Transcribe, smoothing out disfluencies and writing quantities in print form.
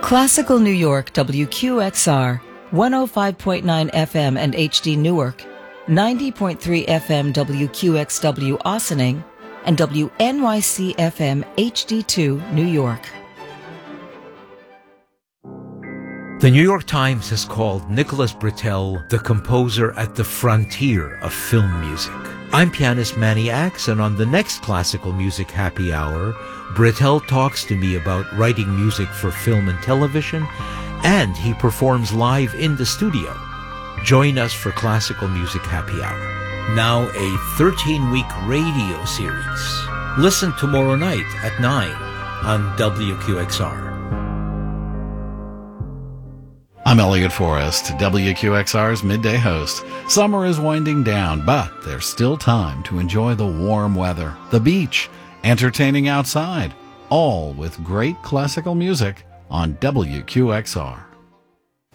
Classical New York WQXR, 105.9 FM and HD Newark, 90.3 FM WQXW Ossining, and WNYC FM HD2 New York. The New York Times has called Nicholas Britell the composer at the frontier of film music. I'm pianist Manny Axe, and on the next Classical Music Happy Hour, Britell talks to me about writing music for film and television, and he performs live in the studio. Join us for Classical Music Happy Hour. Now a 13-week radio series. Listen tomorrow night at 9 on WQXR. I'm Elliot Forrest, WQXR's midday host. Summer is winding down, but there's still time to enjoy the warm weather, the beach, entertaining outside, all with great classical music on WQXR.